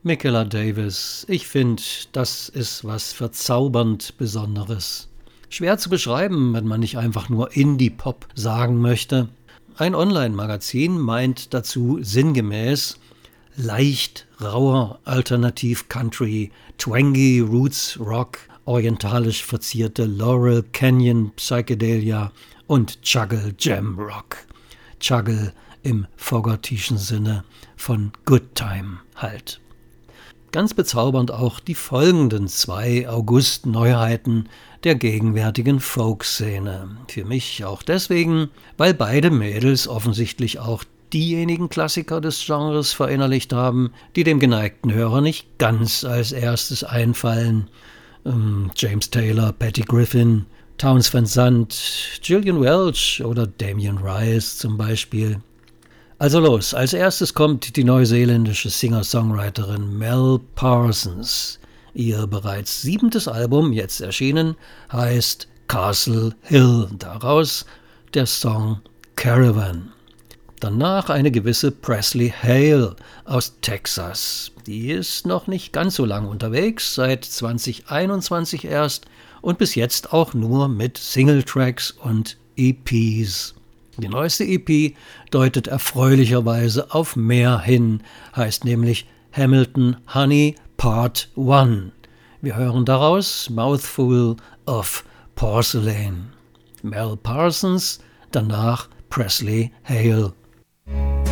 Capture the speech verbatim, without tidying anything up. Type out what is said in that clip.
Michaela Davis, ich finde, das ist was verzaubernd Besonderes. Schwer zu beschreiben, wenn man nicht einfach nur Indie-Pop sagen möchte. Ein Online-Magazin meint dazu sinngemäß leicht rauer Alternativ-Country, twangy Roots Rock, orientalisch verzierte Laurel Canyon Psychedelia und Juggle Jam Rock. Juggle im Fogertyschen Sinne von Good Time halt. Ganz bezaubernd auch die folgenden zwei August-Neuheiten der gegenwärtigen Folk-Szene. Für mich auch deswegen, weil beide Mädels offensichtlich auch diejenigen Klassiker des Genres verinnerlicht haben, die dem geneigten Hörer nicht ganz als erstes einfallen. Ähm, James Taylor, Patty Griffin, Townes Van Zandt, Gillian Welch oder Damien Rice zum Beispiel. Also los, als erstes kommt die neuseeländische Singer-Songwriterin Mel Parsons. Ihr bereits siebentes Album, jetzt erschienen, heißt Castle Hill, daraus der Song Caravan. Danach eine gewisse Presley Hale aus Texas. Die ist noch nicht ganz so lang unterwegs, seit zwanzig einundzwanzig erst und bis jetzt auch nur mit Singletracks und E Ps. Die neueste E P deutet erfreulicherweise auf mehr hin, heißt nämlich Hamilton Honey Part eins. Wir hören daraus Mouthful of Porcelain. Mel Parsons, danach Presley Hale.